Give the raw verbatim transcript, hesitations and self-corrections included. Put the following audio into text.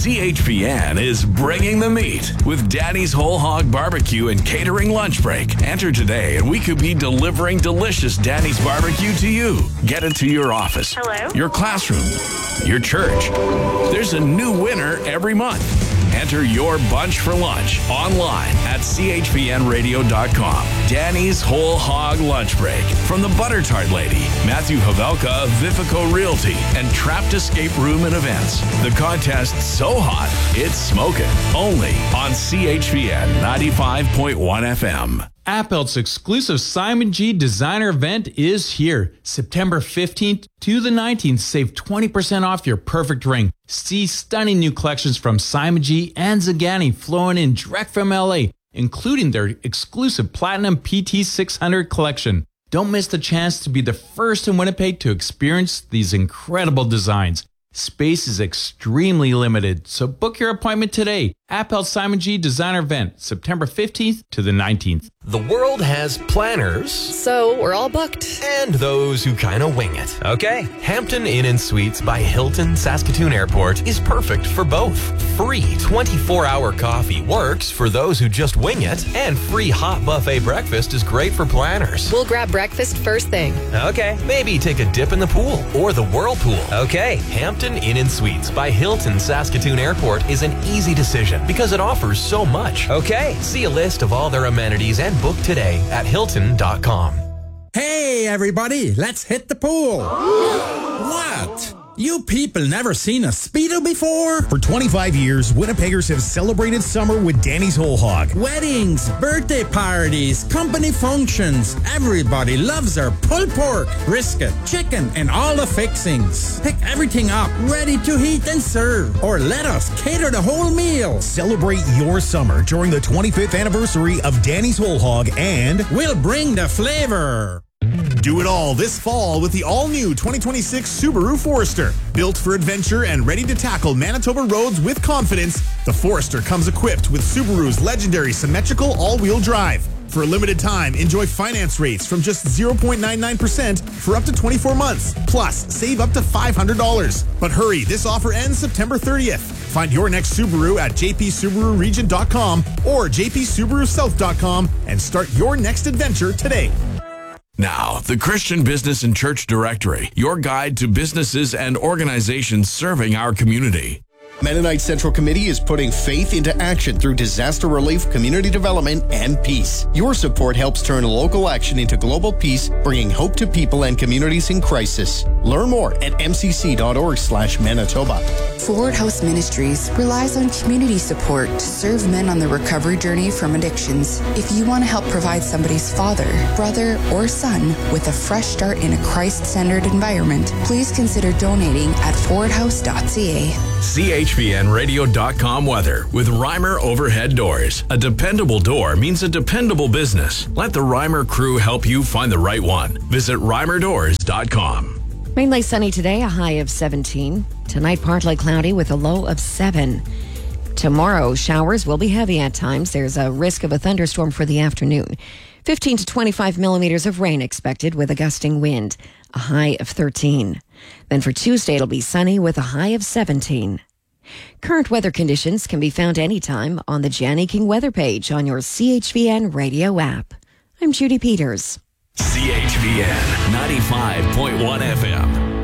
C H P N is bringing the meat with Danny's Whole Hog Barbecue and Catering Lunch Break. Enter today and we could be delivering delicious Danny's Barbecue to you. Get it to your office, Hello? your classroom, your church. There's a new winner every month. Enter your bunch for lunch online at c h p n radio dot com. Danny's Whole Hog Lunch Break from the Butter Tart Lady, Matthew Havelka of Vifico Realty, and Trapped Escape Room and Events. The contest's so hot, it's smoking. Only on C H P N ninety-five point one F M. Appelt's exclusive Simon G designer event is here. September fifteenth to the nineteenth. Save twenty percent off your perfect ring. See stunning new collections from Simon G and Zagani flowing in direct from L A, including their exclusive Platinum P T six hundred collection. Don't miss the chance to be the first in Winnipeg to experience these incredible designs. Space is extremely limited, so book your appointment today. Appelt Simon G Designer Event, September fifteenth to the nineteenth. The world has planners. So we're all booked. And those who kind of wing it. Okay. Hampton Inn and Suites by Hilton Saskatoon Airport is perfect for both. Free twenty-four hour coffee works for those who just wing it. And free hot buffet breakfast is great for planners. We'll grab breakfast first thing. Okay. Maybe take a dip in the pool or the whirlpool. Okay. Hampton Inn and Suites by Hilton Saskatoon Airport is an easy decision because it offers so much. Okay. See a list of all their amenities and book today at hilton dot com. Hey, everybody, let's hit the pool. What? You people never seen a Speedo before? For twenty-five years, Winnipeggers have celebrated summer with Danny's Whole Hog. Weddings, birthday parties, company functions. Everybody loves our pulled pork, brisket, chicken, and all the fixings. Pick everything up, ready to heat and serve. Or let us cater the whole meal. Celebrate your summer during the twenty-fifth anniversary of Danny's Whole Hog, and we'll bring the flavor. Do it all this fall with the all-new twenty twenty-six Subaru Forester. Built for adventure and ready to tackle Manitoba roads with confidence, the Forester comes equipped with Subaru's legendary symmetrical all-wheel drive. For a limited time, enjoy finance rates from just zero point nine nine percent for up to twenty-four months. Plus, save up to five hundred dollars. But hurry, this offer ends September thirtieth. Find your next Subaru at j p subaru region dot com or j p subaru south dot com and start your next adventure today. Now, the Christian Business and Church Directory, your guide to businesses and organizations serving our community. Mennonite Central Committee is putting faith into action through disaster relief, community development, and peace. Your support helps turn local action into global peace, bringing hope to people and communities in crisis. Learn more at m c c dot org slash Manitoba. Forward House Ministries relies on community support to serve men on the recovery journey from addictions. If you want to help provide somebody's father, brother, or son with a fresh start in a Christ-centered environment, please consider donating at forward house dot c a. C H P N radio dot com weather with Reimer Overhead Doors. A dependable door means a dependable business. Let the Reimer crew help you find the right one. Visit reimer doors dot com. Mainly sunny today, a high of seventeen. Tonight, partly cloudy with a low of seven. Tomorrow, showers will be heavy at times. There's a risk of a thunderstorm for the afternoon. fifteen to twenty-five millimeters of rain expected with a gusting wind, a high of thirteen. Then for Tuesday, it'll be sunny with a high of seventeen. Current weather conditions can be found anytime on the Janny King weather page on your C H V N radio app. I'm Judy Peters. C H V N ninety-five point one F M.